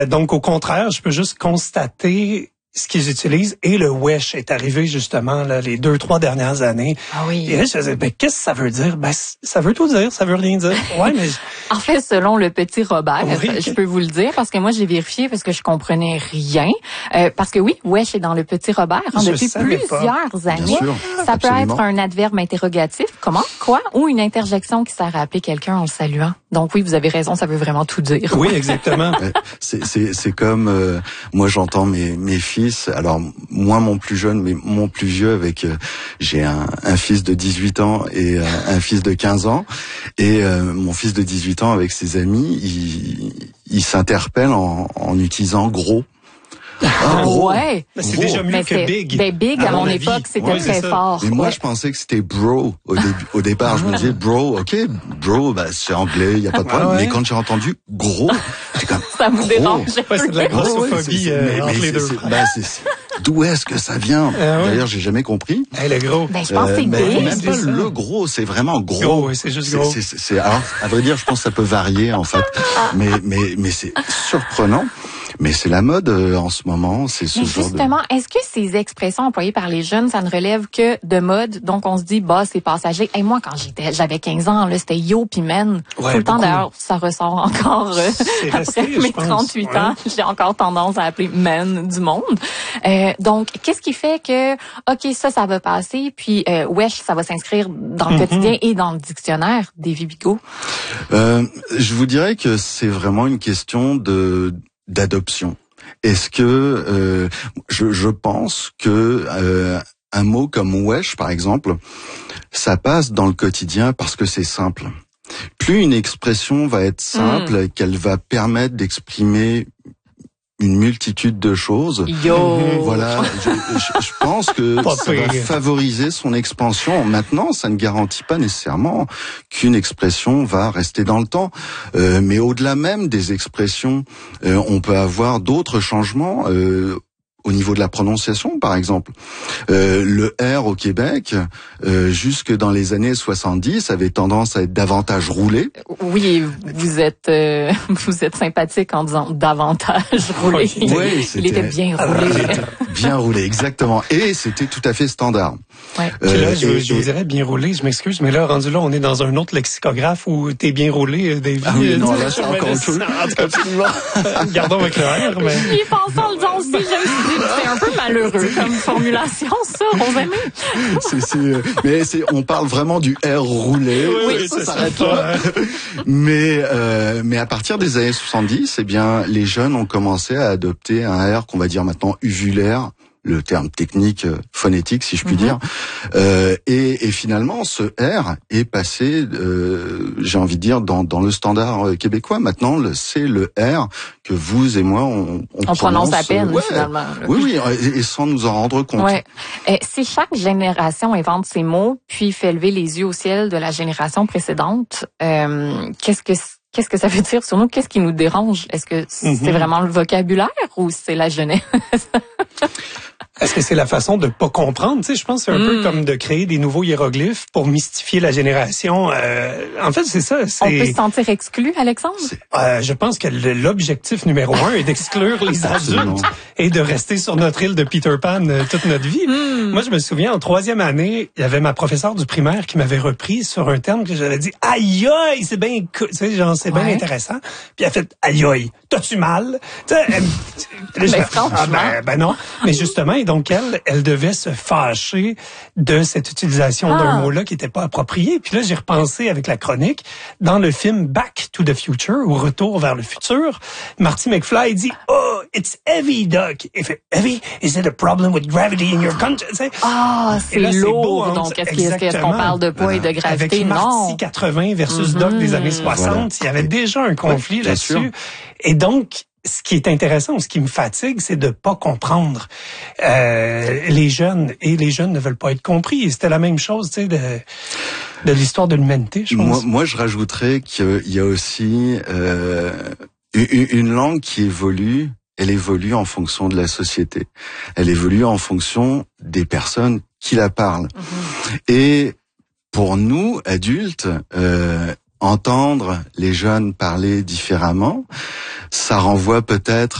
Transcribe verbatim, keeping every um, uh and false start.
Donc, au contraire, je peux juste constater ce qu'ils utilisent, et le wesh est arrivé justement là, les deux, trois dernières années. Ah oui. Et là, je disais, ben, qu'est-ce que ça veut dire? Ben, ça veut tout dire, ça veut rien dire. Ouais, mais... En fait, selon le petit Robert, oui. je peux vous le dire, parce que moi, j'ai vérifié parce que je comprenais rien. Euh, parce que oui, wesh est dans le petit Robert hein, depuis plusieurs pas. années. Bien sûr, ça absolument. peut être un adverbe interrogatif, comment, quoi, ou une interjection qui sert à appeler quelqu'un en le saluant. Donc oui, vous avez raison, ça veut vraiment tout dire. Oui, exactement. c'est, c'est, c'est comme, euh, moi j'entends mes, mes fils, alors moi mon plus jeune, mais mon plus vieux avec, euh, j'ai un, un fils de dix-huit ans et euh, un fils de quinze ans, et euh, mon fils de dix-huit ans avec ses amis, il, il s'interpelle en, en utilisant gros. Ah, gros. Ouais. Mais c'est gros. Déjà mieux mais que big. Ben big, à, à mon, mon époque, c'était ouais, très fort. Mais moi, ouais. je pensais que c'était bro au, début, au départ. Je me disais bro, ok, bro, bah c'est anglais, il y a pas de problème. Ah ouais. Mais quand j'ai entendu gros, j'étais comme ça me dérange. Ouais, c'est de la grossophobie ouais, euh, entre les deux. C'est, bah, c'est, c'est, d'où est-ce que ça vient? Ah ouais. D'ailleurs, j'ai jamais compris. Hey, le gros. Ben, je pense que c'est euh, big. Même pas le gros, c'est vraiment gros. Gros, oui, c'est juste gros. C'est, c'est, c'est, alors, à vrai dire, je pense que ça peut varier en fait, mais mais mais c'est surprenant. Mais c'est la mode euh, en ce moment, c'est ce Mais genre justement, de... est-ce que ces expressions employées par les jeunes, ça ne relève que de mode? Donc on se dit, bah c'est passager. Et moi, quand j'étais, j'avais quinze ans, là, c'était yo puis men. Ouais, tout le temps, beaucoup. d'ailleurs, ça ressort encore euh, C'est resté, après mes trente-huit ouais. ans. J'ai encore tendance à appeler men du monde. Euh, donc, qu'est-ce qui fait que, ok, ça, ça va passer, puis euh, wesh, ça va s'inscrire dans le mm-hmm. quotidien et dans le dictionnaire Davy Bigot? Euh, je vous dirais que c'est vraiment une question de d'adoption. Est-ce que euh, je, je pense que euh, un mot comme wesh, par exemple, ça passe dans le quotidien parce que c'est simple. Plus une expression va être simple, mmh. qu'elle va permettre d'exprimer une multitude de choses. Yo. Voilà, je, je, je pense que ça va favoriser son expansion. Maintenant, ça ne garantit pas nécessairement qu'une expression va rester dans le temps. Euh, mais au-delà même des expressions, euh, on peut avoir d'autres changements. Euh, Au niveau de la prononciation, par exemple, euh, le R au Québec, euh, jusque dans les années soixante-dix, avait tendance à être davantage roulé. Oui, vous êtes euh, vous êtes sympathique en disant davantage roulé. Oui, il était bien roulé. Bien roulé, exactement. Et c'était tout à fait standard. Ouais. Euh, là, je, et, je vous dirais bien roulé, je m'excuse, mais là, rendu là, on est dans un autre lexicographe où t'es bien roulé, Davy. Ah oui, non, là, c'est encore autre chose. Absolument. Gardons avec le R, mais... J'y pense en le disant aussi, je me suis dit, c'est un peu malheureux comme formulation, ça, Rosemée. c'est, c'est, mais c'est, on parle vraiment du R roulé. Oui, oui, ça, ça s'arrête là. mais, euh, mais à partir des années soixante-dix, eh bien, les jeunes ont commencé à adopter un R qu'on va dire maintenant uvulaire, le terme technique euh, phonétique, si je puis mm-hmm. dire. Euh, et, et finalement, ce R est passé, euh, j'ai envie de dire, dans, dans le standard euh, québécois. Maintenant, le, c'est le R que vous et moi, on, on, on prononce, prononce à peine, euh, ouais, finalement. Oui, oui, et, et sans nous en rendre compte. Ouais. Et si chaque génération invente ses mots, puis fait lever les yeux au ciel de la génération précédente, euh, qu'est-ce que Qu'est-ce que ça veut dire sur nous? Qu'est-ce qui nous dérange? Est-ce que c'est mm-hmm. vraiment le vocabulaire ou c'est la jeunesse? Est-ce que c'est la façon de pas comprendre? Tu sais, je pense que c'est un mm. peu comme de créer des nouveaux hiéroglyphes pour mystifier la génération. Euh, en fait, c'est ça. C'est... On peut se sentir exclu, Alexandre? Euh, je pense que l'objectif numéro un est d'exclure les adultes et de rester sur notre île de Peter Pan euh, toute notre vie. Mm. Moi, je me souviens, en troisième année, il y avait ma professeure du primaire qui m'avait repris sur un terme que j'avais dit « Aïe, aïe, c'est bien cool. » Tu sais, genre, c'est ouais. bien intéressant. Puis elle a fait « Aïe, aïe, t'as-tu mal? » Tu sais, elle... Ben, fait, ah, ben, ben non. Mais justement, et donc elle, elle devait se fâcher de cette utilisation ah. d'un mot-là qui n'était pas approprié. Puis là, j'ai repensé avec la chronique dans le film Back to the Future, ou Retour vers le futur. Marty McFly dit « Oh, it's heavy, Doc. If it heavy, is it a problem with gravity in your country? » Ah, c'est là, lourd. C'est beau, hein, donc, est-ce, est-ce qu'on parle de poids voilà. et de gravité? Avec non. Marty quatre-vingts versus mm-hmm. Doc des années soixante, voilà. il y avait déjà un conflit ouais, là-dessus. Sûr. Et donc, ce qui est intéressant, ce qui me fatigue, c'est de pas comprendre euh, les jeunes. Et les jeunes ne veulent pas être compris. Et c'était la même chose, tu sais, de, de l'histoire de l'humanité, je pense. Moi, moi je rajouterais qu'il y a aussi euh, une, une langue qui évolue. Elle évolue en fonction de la société. Elle évolue en fonction des personnes qui la parlent. Mm-hmm. Et pour nous, adultes, euh, entendre les jeunes parler différemment. Ça renvoie peut-être